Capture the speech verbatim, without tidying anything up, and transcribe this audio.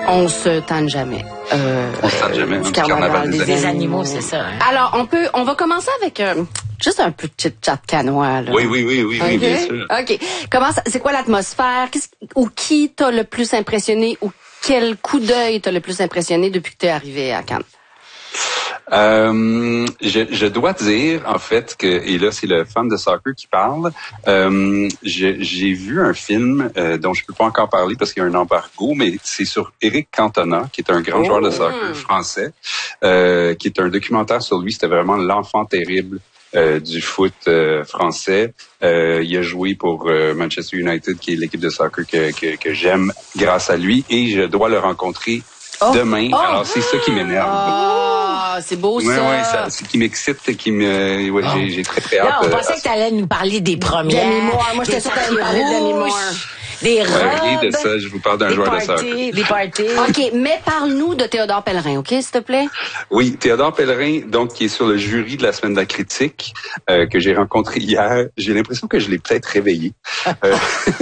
On se tente jamais. Euh, on se tente jamais. Du hein, carnaval, carnaval des, des, des animaux, animaux, c'est ça. Hein? Alors, on peut, on va commencer avec euh, juste un peu de chit-chat canois, là. Oui, oui, oui, oui, okay. oui, bien sûr. OK. Comment ça, c'est quoi l'atmosphère? Qu'est-ce, ou qui t'a le plus impressionné? Ou quel coup d'œil t'a le plus impressionné depuis que t'es arrivé à Cannes? Euh, je, je dois dire, en fait, que, et là, c'est le fan de soccer qui parle, euh, je, j'ai vu un film euh, dont je peux pas encore parler parce qu'il y a un embargo, mais c'est sur Éric Cantona, qui est un grand oh. joueur de soccer français, euh, qui est un documentaire sur lui. C'était vraiment l'enfant terrible euh, du foot euh, français. Euh, il a joué pour euh, Manchester United, qui est l'équipe de soccer que, que, que j'aime grâce à lui, et je dois le rencontrer oh. demain. Oh. Alors, c'est ça qui m'énerve. Oh. Ah, c'est beau, ouais, ça. Ouais, ça, c'est qui m'excite et qui me, ouais, oh. j'ai, j'ai très, très hâte. Là, on pensait euh, que tu allais nous parler des premières. Demi Moore. Moi, j'étais sûre que tu allais parler de Demi Moore. Des robes. Ouais, rien de ça, je vous parle d'un joueur parties, de soccer. Des parties. OK, mais parle-nous de Théodore Pellerin, OK, s'il te plaît? Oui, Théodore Pellerin, donc, qui est sur le jury de la Semaine de la critique, euh, que j'ai rencontré hier. J'ai l'impression que je l'ai peut-être réveillé. euh,